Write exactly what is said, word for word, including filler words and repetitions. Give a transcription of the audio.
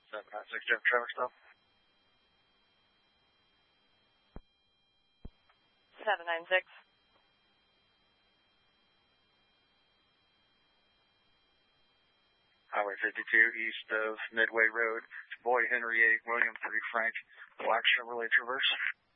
seven nine six, Jeff Trevor stop. seven nine six. Highway fifty-two, east of Midway Road. Boy Henry eight, William three, Frank, Black Chevrolet Traverse.